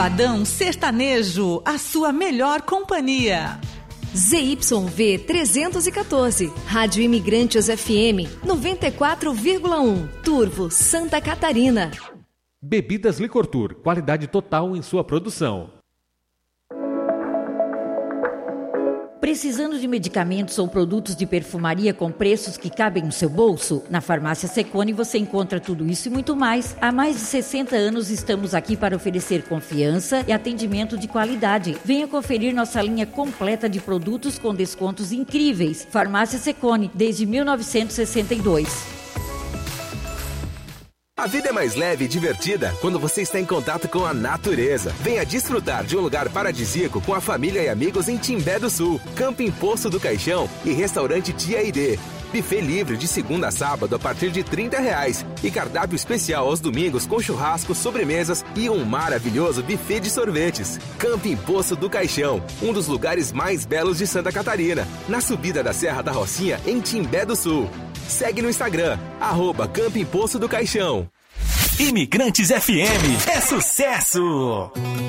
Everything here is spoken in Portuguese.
Sabadão Sertanejo, a sua melhor companhia. ZYV 314, Rádio Imigrantes FM 94,1, Turvo, Santa Catarina. Bebidas Licor Tour, qualidade total em sua produção. Precisando de medicamentos ou produtos de perfumaria com preços que cabem no seu bolso? Na Farmácia Secone você encontra tudo isso e muito mais. Há mais de 60 anos estamos aqui para oferecer confiança e atendimento de qualidade. Venha conferir nossa linha completa de produtos com descontos incríveis. Farmácia Secone, desde 1962. A vida é mais leve e divertida quando você está em contato com a natureza. Venha desfrutar de um lugar paradisíaco com a família e amigos em Timbé do Sul, Camping Poço do Caixão e Restaurante Tia Aide. Buffet livre de segunda a sábado a partir de R$30 e cardápio especial aos domingos com churrasco, sobremesas e um maravilhoso buffet de sorvetes. Camping Poço do Caixão, um dos lugares mais belos de Santa Catarina, na subida da Serra da Rocinha em Timbé do Sul. Segue no Instagram, @Camping Poço do Caixão. Imigrantes FM é sucesso!